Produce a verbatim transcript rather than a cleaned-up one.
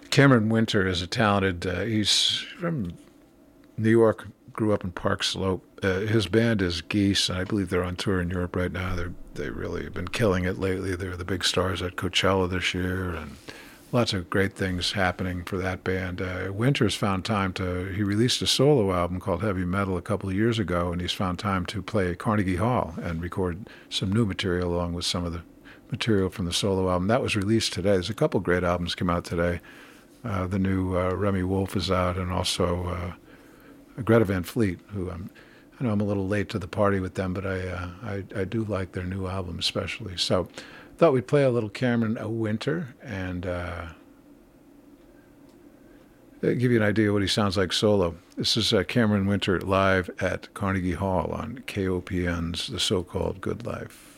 Cameron Winter is a talented, uh, he's from New York, grew up in Park Slope. Uh, his band is Geese, and I believe they're on tour in Europe right now. They're, they really have been killing it lately. They're the big stars at Coachella this year, and lots of great things happening for that band. Uh, Winter's found time to, he released a solo album called Heavy Metal a couple of years ago, and he's found time to play at Carnegie Hall and record some new material along with some of the material from the solo album. That was released today. There's a couple great albums came out today. Uh, the new uh, Remy Wolf is out, and also uh, Greta Van Fleet, who I'm, I know I'm a little late to the party with them, but I, uh, I I do like their new album especially. So thought we'd play a little Cameron Winter and uh, give you an idea what he sounds like solo. This is uh, Cameron Winter live at Carnegie Hall on K O P N's The So-Called Good Life.